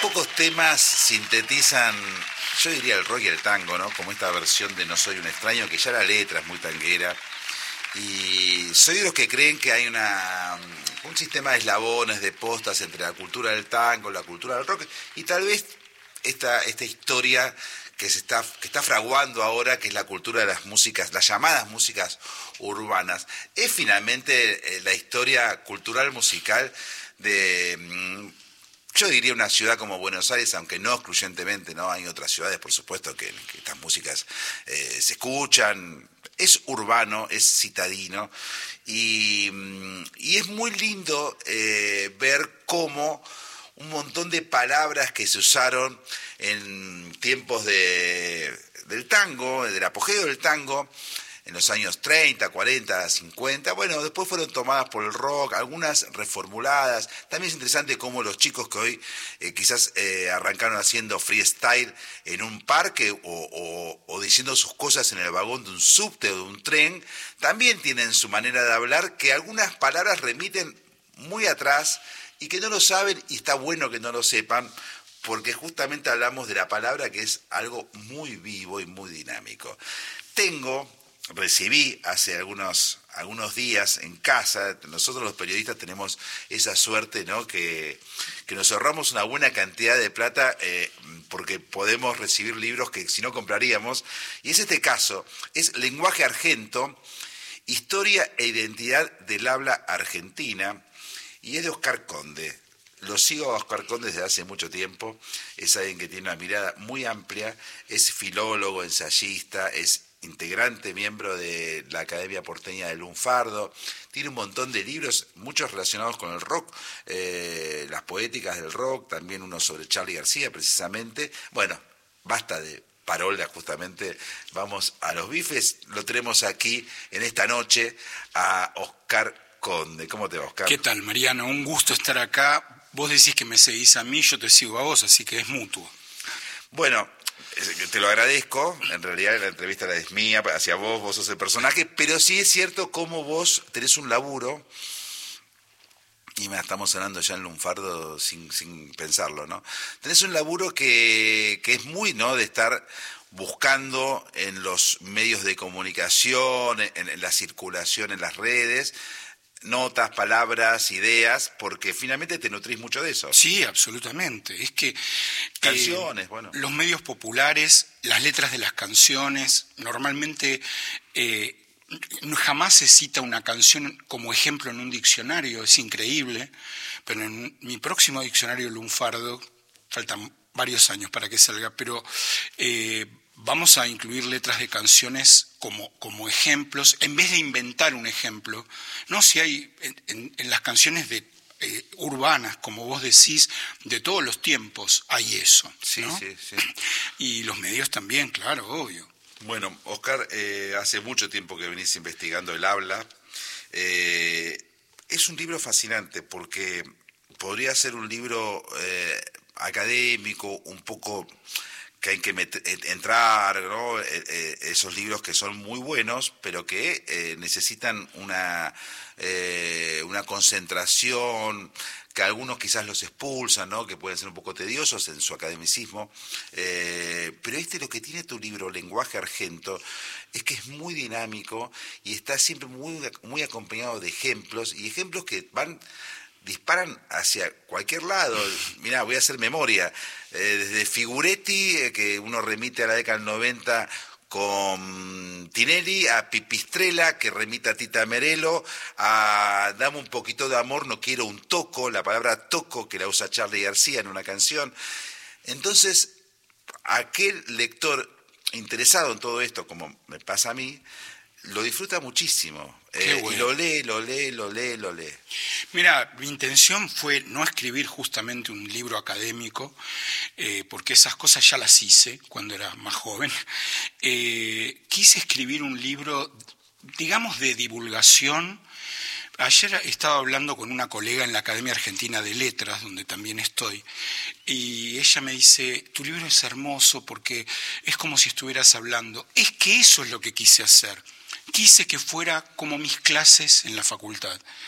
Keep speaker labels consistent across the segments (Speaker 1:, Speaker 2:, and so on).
Speaker 1: pocos temas sintetizan, yo diría el rock y el tango, ¿no? Como esta versión de No soy un extraño, que ya la letra es muy tanguera. Y soy de los que creen que hay un sistema de eslabones, de postas entre la cultura del tango, la cultura del rock, y tal vez esta historia que está fraguando ahora, que es la cultura de las músicas, las llamadas músicas urbanas, es finalmente la historia cultural musical de, yo diría, una ciudad como Buenos Aires, aunque no excluyentemente, ¿no? Hay otras ciudades, por supuesto, que estas músicas se escuchan. Es urbano, es citadino, y es muy lindo ver cómo un montón de palabras que se usaron en tiempos del tango, del apogeo del tango, en los años 30, 40, 50, bueno, después fueron tomadas por el rock, algunas reformuladas. También es interesante cómo los chicos que hoy quizás arrancaron haciendo freestyle en un parque o diciendo sus cosas en el vagón de un subte o de un tren, también tienen su manera de hablar, que algunas palabras remiten muy atrás y que no lo saben, y está bueno que no lo sepan, porque justamente hablamos de la palabra, que es algo muy vivo y muy dinámico. Recibí hace algunos días en casa, nosotros los periodistas tenemos esa suerte, ¿no? Que nos ahorramos una buena cantidad de plata porque podemos recibir libros que si no compraríamos, y es este caso, es Lenguaje Argento, Historia e Identidad del Habla Argentina, y es de Oscar Conde. Lo sigo a Oscar Conde desde hace mucho tiempo, es alguien que tiene una mirada muy amplia, es filólogo, ensayista, es integrante, miembro de la Academia Porteña del Lunfardo, tiene un montón de libros, muchos relacionados con el rock, las poéticas del rock, también uno sobre Charly García precisamente. Bueno, basta de parola, justamente vamos a los bifes. Lo tenemos aquí en esta noche a Oscar Conde. ¿Cómo te va, Oscar?
Speaker 2: ¿Qué tal, Mariano? Un gusto estar acá. Vos decís que me seguís a mí, yo te sigo a vos, así que es mutuo.
Speaker 1: Bueno, te lo agradezco. En realidad la entrevista es mía, hacia vos, vos sos el personaje, pero sí es cierto cómo vos tenés un laburo, y me estamos hablando ya en Lunfardo sin pensarlo, ¿no? Tenés un laburo que es muy, ¿no?, de estar buscando en los medios de comunicación, en la circulación en las redes, notas, palabras, ideas, porque finalmente te nutrís mucho de eso.
Speaker 2: Sí, absolutamente. Es que
Speaker 1: canciones, bueno,
Speaker 2: los medios populares, las letras de las canciones, normalmente jamás se cita una canción como ejemplo en un diccionario, es increíble, pero en mi próximo diccionario lunfardo, faltan varios años para que salga, pero vamos a incluir letras de canciones como ejemplos, en vez de inventar un ejemplo. No, si hay en las canciones urbanas, como vos decís, de todos los tiempos hay eso, ¿no?
Speaker 1: Sí.
Speaker 2: Y los medios también, claro, obvio.
Speaker 1: Bueno, Oscar, hace mucho tiempo que venís investigando el habla. Es un libro fascinante porque podría ser un libro académico, un poco que hay que entrar, ¿no? Esos libros que son muy buenos, pero que necesitan una concentración, que algunos quizás los expulsan, ¿no?, que pueden ser un poco tediosos en su academicismo, pero lo que tiene tu libro, Lenguaje Argento, es que es muy dinámico y está siempre muy acompañado de ejemplos, y ejemplos que disparan hacia cualquier lado. Mirá, voy a hacer memoria. Desde Figuretti, que uno remite a la década del 90 con Tinelli, a Pipistrella, que remite a Tita Merelo, a Dame un poquito de amor, no quiero un toco, la palabra toco, que la usa Charly García en una canción. Entonces, aquel lector interesado en todo esto, como me pasa a mí, lo disfruta muchísimo.
Speaker 2: Bueno.
Speaker 1: Y lo lee.
Speaker 2: Mira, mi intención fue no escribir justamente un libro académico, porque esas cosas ya las hice cuando era más joven. Quise escribir un libro, digamos, de divulgación. Ayer estaba hablando con una colega en la Academia Argentina de Letras, donde también estoy, y ella me dice, tu libro es hermoso porque es como si estuvieras hablando. Es que eso es lo que quise hacer. Quise que fuera como mis clases en la facultad.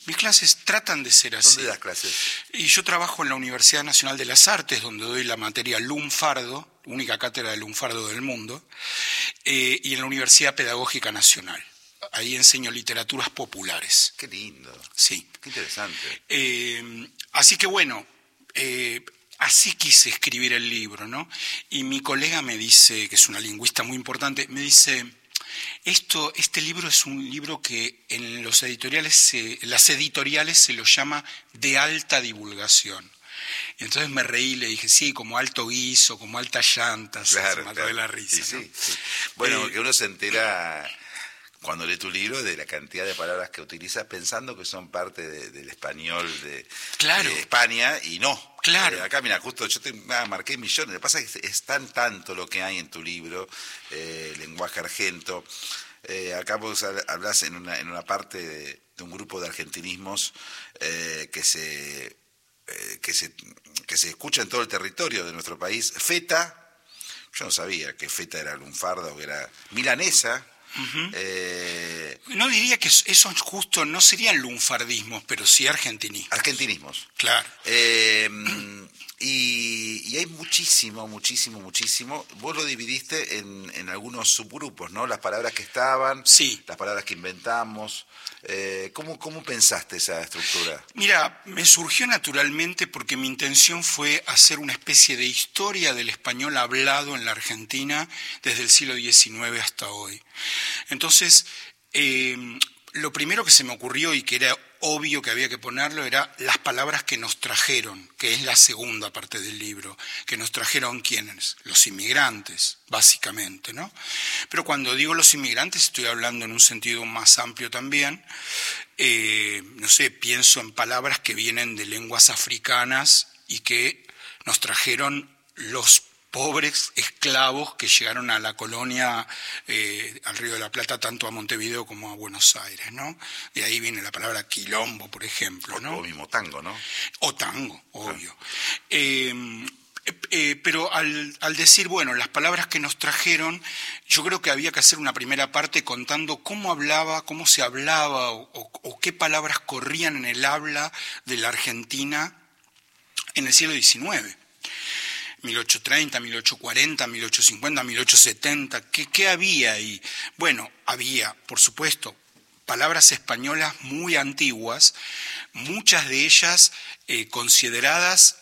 Speaker 2: Mis clases tratan de ser así.
Speaker 1: ¿Dónde das clases?
Speaker 2: Y yo trabajo en la Universidad Nacional de las Artes, donde doy la materia lunfardo, única cátedra de lunfardo del mundo, y en la Universidad Pedagógica Nacional. Ahí enseño literaturas populares.
Speaker 1: Qué lindo.
Speaker 2: Sí.
Speaker 1: Qué interesante.
Speaker 2: Así que bueno, así quise escribir el libro, ¿no? Y mi colega me dice, que es una lingüista muy importante, me dice, este libro es un libro que en los editoriales, las editoriales se lo llama de alta divulgación. Y entonces me reí y le dije, sí, como alto guiso, como altas llantas,
Speaker 1: Claro,
Speaker 2: se mató
Speaker 1: claro.
Speaker 2: de la risa.
Speaker 1: Sí,
Speaker 2: ¿no?
Speaker 1: sí, sí. Bueno, que uno se entera cuando lee tu libro de la cantidad de palabras que utilizas pensando que son parte del español
Speaker 2: Claro.
Speaker 1: de España y no.
Speaker 2: Claro.
Speaker 1: Acá, mira, justo yo marqué millones. Lo que pasa es que es tanto lo que hay en tu libro, lenguaje argento. Acá vos hablás en una parte de un grupo de argentinismos que se escucha en todo el territorio de nuestro país. Feta, yo no sabía que feta era lunfardo, que era milanesa.
Speaker 2: Uh-huh. No diría que esos justo no serían lunfardismos, pero sí argentinismos.
Speaker 1: Argentinismos.
Speaker 2: Claro.
Speaker 1: Y hay muchísimo. Vos lo dividiste en algunos subgrupos, ¿no? Las palabras que estaban,
Speaker 2: sí.
Speaker 1: Las palabras que inventamos. ¿Cómo pensaste esa estructura?
Speaker 2: Mira, me surgió naturalmente porque mi intención fue hacer una especie de historia del español hablado en la Argentina desde el siglo XIX hasta hoy. Entonces, lo primero que se me ocurrió y que era obvio que había que ponerlo era las palabras que nos trajeron, que es la segunda parte del libro, que nos trajeron ¿quiénes? Los inmigrantes, básicamente, ¿no? Pero cuando digo los inmigrantes estoy hablando en un sentido más amplio también, no sé, pienso en palabras que vienen de lenguas africanas y que nos trajeron los pobres esclavos que llegaron a la colonia, al Río de la Plata, tanto a Montevideo como a Buenos Aires, ¿no? De ahí viene la palabra quilombo, por ejemplo, ¿no?
Speaker 1: O mismo tango, ¿no?
Speaker 2: O tango, obvio. Pero al decir, bueno, las palabras que nos trajeron, yo creo que había que hacer una primera parte contando cómo se hablaba o qué palabras corrían en el habla de la Argentina en el siglo XIX. 1830, 1840, 1850, 1870, ¿qué había ahí? Bueno, había, por supuesto, palabras españolas muy antiguas, muchas de ellas consideradas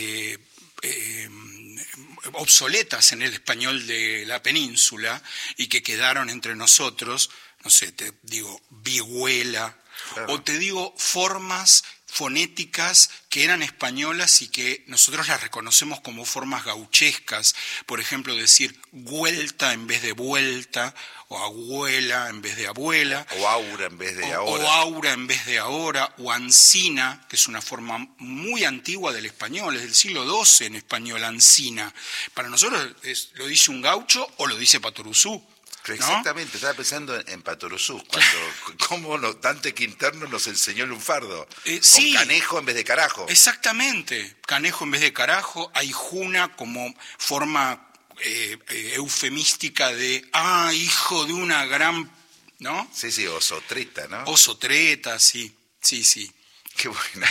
Speaker 2: obsoletas en el español de la península y que quedaron entre nosotros, no sé, te digo, vihuela, claro. O te digo formas fonéticas que eran españolas y que nosotros las reconocemos como formas gauchescas, por ejemplo decir vuelta en vez de vuelta, o abuela en vez de abuela,
Speaker 1: o aura en vez de ahora,
Speaker 2: o aura en vez de ahora, o ancina, que es una forma muy antigua del español, es del siglo XII en español, ancina. Para nosotros lo dice un gaucho o lo dice Patoruzú. ¿No?
Speaker 1: Exactamente, estaba pensando en Patoruzú, cómo Dante Quinterno nos enseñó el lunfardo,
Speaker 2: sí,
Speaker 1: con canejo en vez de carajo.
Speaker 2: Exactamente, canejo en vez de carajo, aijuna como forma eufemística de, hijo de una gran, ¿no?
Speaker 1: Sí, osotreta, ¿no?
Speaker 2: Osotreta, sí.
Speaker 1: Qué buena.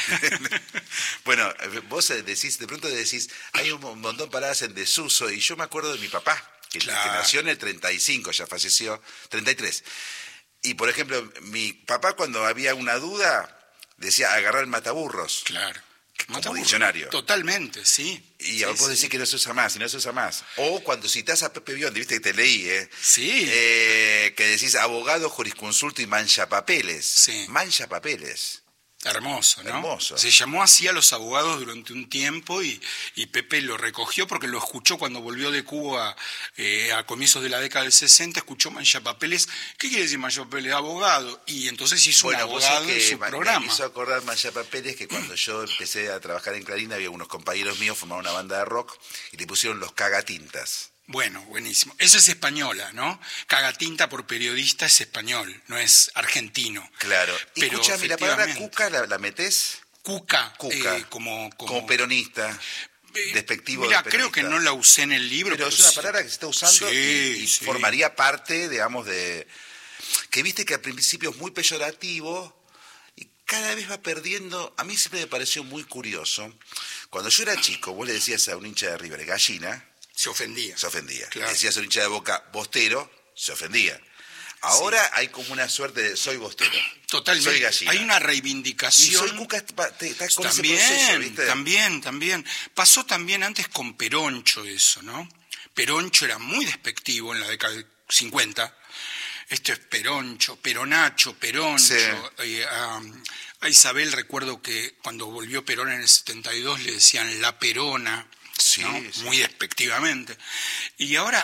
Speaker 1: Bueno, vos de pronto decís, hay un montón de palabras en desuso, y yo me acuerdo de mi papá, que nació en el 35, ya falleció, 33. Y, por ejemplo, mi papá cuando había una duda decía agarrar el mataburros.
Speaker 2: Claro.
Speaker 1: Como diccionario.
Speaker 2: Totalmente, sí.
Speaker 1: Y vos decís que no se usa más, y no se usa más. O cuando citás a Pepe Biondi, viste que te leí,
Speaker 2: Sí.
Speaker 1: Que decís abogado, jurisconsulto y mancha papeles.
Speaker 2: Sí.
Speaker 1: Mancha papeles.
Speaker 2: Hermoso, ¿no?
Speaker 1: Hermoso.
Speaker 2: Se llamó así a los abogados durante un tiempo y Pepe lo recogió porque lo escuchó cuando volvió de Cuba a comienzos de la década del 60, escuchó manchapapeles. ¿Qué quiere decir manchapapeles? Abogado. Y entonces hizo un abogado en su programa.
Speaker 1: Me hizo acordar manchapapeles que cuando yo empecé a trabajar en Clarín había unos compañeros míos, formaron una banda de rock y le pusieron los cagatintas.
Speaker 2: Bueno, buenísimo. Eso es española, ¿no? Cagatinta por periodista es español, no es argentino.
Speaker 1: Claro.
Speaker 2: Pero
Speaker 1: escúchame, ¿la palabra cuca la metés?
Speaker 2: Cuca.
Speaker 1: Como peronista. Despectivo.
Speaker 2: Mira, creo que no la usé en el libro.
Speaker 1: Pero es una palabra que se está usando y formaría parte, digamos, de... Que viste que al principio es muy peyorativo... cada vez va perdiendo. A mí siempre me pareció muy curioso. Cuando yo era chico, vos le decías a un hincha de River, gallina.
Speaker 2: Se ofendía.
Speaker 1: Se ofendía.
Speaker 2: Claro.
Speaker 1: Le decías a un hincha de Boca, bostero, se ofendía. Ahora
Speaker 2: sí.
Speaker 1: hay como una suerte de soy bostero.
Speaker 2: Totalmente.
Speaker 1: Soy gallina.
Speaker 2: Hay una reivindicación.
Speaker 1: Y soy Cuca, estás con
Speaker 2: también,
Speaker 1: ese proceso, ¿viste?
Speaker 2: También. Pasó también antes con Peroncho eso, ¿no? Peroncho era muy despectivo en la década del 50. Esto es Peroncho, Peronacho, Peroncho.
Speaker 1: Sí.
Speaker 2: A Isabel recuerdo que cuando volvió Perón en el 72 le decían la Perona,
Speaker 1: Sí,
Speaker 2: ¿no?
Speaker 1: sí.
Speaker 2: Muy despectivamente. Y ahora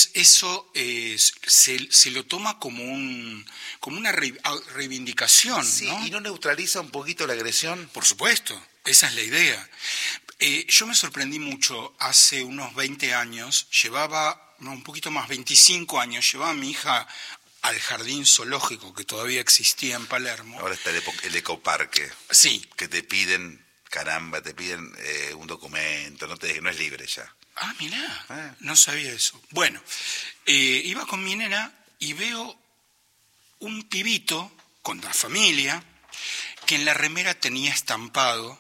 Speaker 2: se lo toma como una reivindicación,
Speaker 1: Sí,
Speaker 2: ¿no?
Speaker 1: y no neutraliza un poquito la agresión.
Speaker 2: Por supuesto, esa es la idea. Yo me sorprendí mucho, hace unos 20 años, un poquito más, 25 años, llevaba a mi hija al jardín zoológico que todavía existía en Palermo.
Speaker 1: Ahora está el ecoparque.
Speaker 2: Sí.
Speaker 1: Que te piden, caramba, te piden un documento, no es libre ya.
Speaker 2: Ah, mirá, no sabía eso. Bueno, iba con mi nena y veo un pibito con la familia que en la remera tenía estampado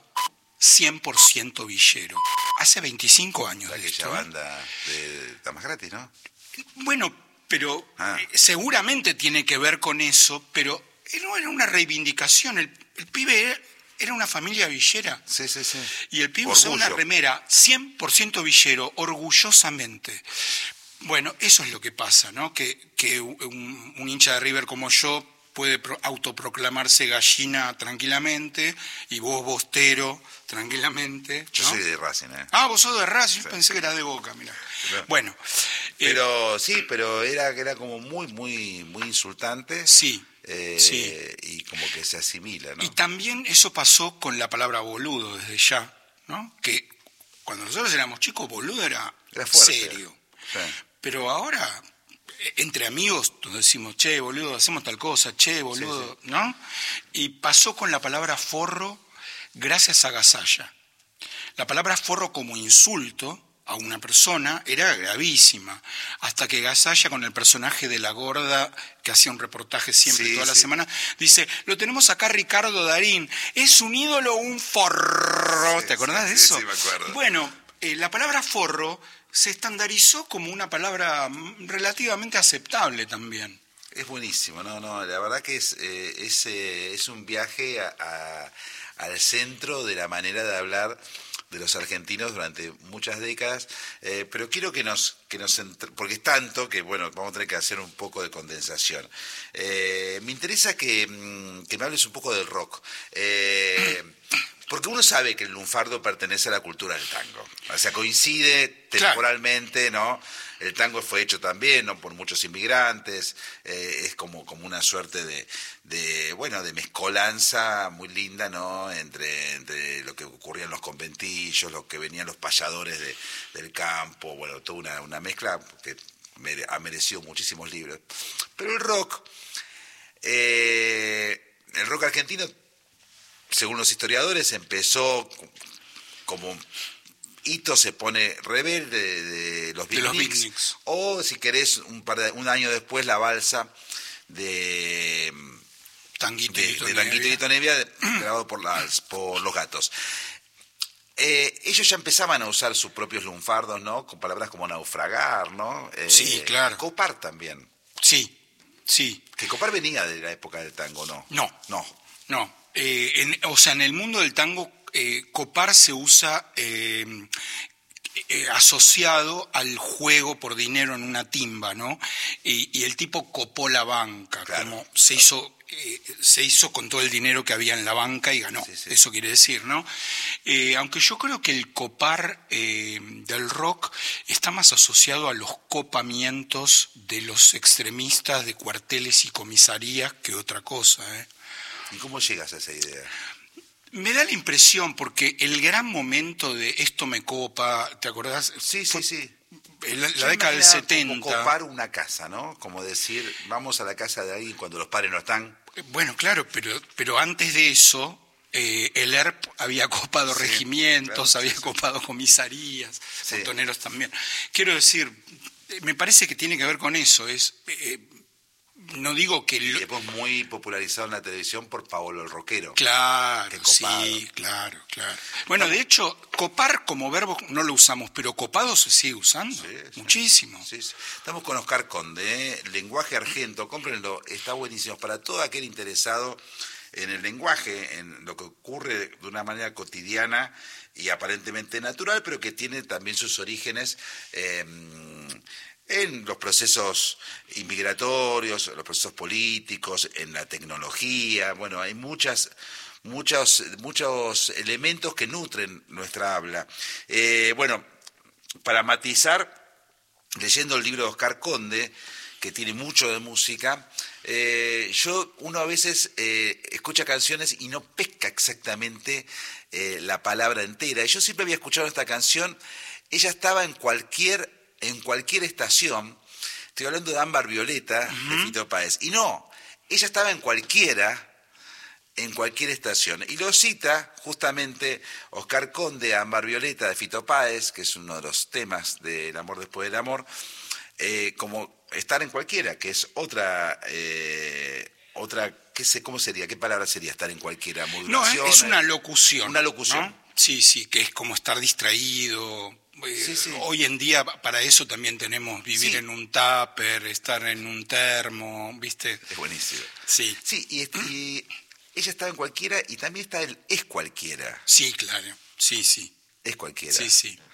Speaker 2: 100% villero. Hace 25 años.
Speaker 1: Aquella banda de Damas Gratis, ¿no?
Speaker 2: Bueno, pero seguramente tiene que ver con eso, pero no era una reivindicación. El pibe era una familia villera.
Speaker 1: Sí.
Speaker 2: Y el pibe usaba una remera 100% villero, orgullosamente. Bueno, eso es lo que pasa, ¿no? Que un hincha de River como yo puede autoproclamarse gallina tranquilamente y vos bostero tranquilamente, ¿no?
Speaker 1: Yo soy de Racing, ¿eh?
Speaker 2: Ah, vos sos de Racing, yo pensé que era de Boca, mirá.
Speaker 1: Pero,
Speaker 2: bueno.
Speaker 1: Pero sí, pero era como muy insultante.
Speaker 2: Sí.
Speaker 1: Y como que se asimila, ¿no?
Speaker 2: Y también eso pasó con la palabra boludo desde ya, ¿no? Que cuando nosotros éramos chicos, boludo era
Speaker 1: fuerte.
Speaker 2: Serio.
Speaker 1: Sí.
Speaker 2: Pero ahora, entre amigos, nos decimos, che, boludo, hacemos tal cosa, che, boludo,
Speaker 1: sí.
Speaker 2: ¿no? Y pasó con la palabra forro gracias a Gasalla. La palabra forro como insulto a una persona era gravísima, hasta que Gasalla, con el personaje de la gorda, que hacía un reportaje siempre toda la semana, dice, lo tenemos acá Ricardo Darín, es un ídolo, un forro. ¿Te acordás de eso?
Speaker 1: Sí, me acuerdo.
Speaker 2: Bueno, la palabra forro se estandarizó como una palabra relativamente aceptable también.
Speaker 1: Es buenísimo, no, la verdad que es un viaje al centro de la manera de hablar de los argentinos durante muchas décadas, pero quiero que nos porque es tanto que, bueno, vamos a tener que hacer un poco de condensación. Me interesa que me hables un poco del rock, porque uno sabe que el lunfardo pertenece a la cultura del tango, o sea, coincide temporalmente, ¿no? El tango fue hecho también, ¿no?, por muchos inmigrantes, es como una suerte de mezcolanza muy linda, ¿no?, entre lo que ocurría en los conventillos, lo que venían los payadores del campo, bueno, toda una mezcla que ha merecido muchísimos libros. Pero el rock argentino, según los historiadores, empezó como hito, se pone Rebelde de los Beatniks, o si querés un año después la balsa de
Speaker 2: Tanguito
Speaker 1: y Nevia, grabado por los Gatos. Ellos ya empezaban a usar sus propios lunfardos, ¿no?, con palabras como naufragar, ¿no?
Speaker 2: Sí, claro.
Speaker 1: Copar también.
Speaker 2: Sí.
Speaker 1: Que Copar venía de la época del tango, ¿no?
Speaker 2: No. En el mundo del tango, copar se usa asociado al juego por dinero en una timba, ¿no? Y el tipo copó la banca, claro, como se hizo con todo el dinero que había en la banca y ganó. Sí. Eso quiere decir, ¿no? Aunque yo creo que el copar del rock está más asociado a los copamientos de los extremistas de cuarteles y comisarías que otra cosa, ¿eh?
Speaker 1: ¿Y cómo llegas a esa idea?
Speaker 2: Me da la impresión, porque el gran momento de esto me copa, ¿te acordás?
Speaker 1: Sí.
Speaker 2: La década del 70.
Speaker 1: Como copar una casa, ¿no? Como decir, vamos a la casa de alguien cuando los padres no están.
Speaker 2: Bueno, claro, pero antes de eso, el ERP había copado regimientos, había copado comisarías, montoneros también. Quiero decir, me parece que tiene que ver con eso, no digo que...
Speaker 1: Y después muy popularizado en la televisión por Paolo el Rockero.
Speaker 2: Claro,
Speaker 1: Qué copado.
Speaker 2: sí, claro. Bueno, de hecho, copar como verbo no lo usamos, pero copado se sigue usando, muchísimo.
Speaker 1: Sí. Estamos con Oscar Conde, Lenguaje Argento, cómprenlo, está buenísimo para todo aquel interesado en el lenguaje, en lo que ocurre de una manera cotidiana y aparentemente natural, pero que tiene también sus orígenes en los procesos inmigratorios, los procesos políticos, en la tecnología. Bueno, hay muchos elementos que nutren nuestra habla. Bueno, para matizar, leyendo el libro de Oscar Conde, que tiene mucho de música, uno a veces escucha canciones y no pesca exactamente la palabra entera. Y yo siempre había escuchado esta canción, ella estaba en cualquier estación. Estoy hablando de Ámbar Violeta, de Fito Páez. Y no, ella estaba en cualquier estación. Y lo cita justamente Oscar Conde, Ámbar Violeta, de Fito Páez, que es uno de los temas del amor después del amor, como estar en cualquiera, que es otra, ¿cómo sería? ¿Qué palabra sería estar en cualquiera? Modulación.
Speaker 2: No, es una locución.
Speaker 1: Una locución.
Speaker 2: ¿No? Sí, que es como estar distraído.
Speaker 1: Sí.
Speaker 2: Hoy en día para eso también tenemos vivir en un tupper, estar en un termo, ¿viste?
Speaker 1: Es buenísimo.
Speaker 2: Sí.
Speaker 1: Sí, y ella estaba en cualquiera y también está el es cualquiera.
Speaker 2: Sí, claro. Sí.
Speaker 1: Es cualquiera.
Speaker 2: Sí.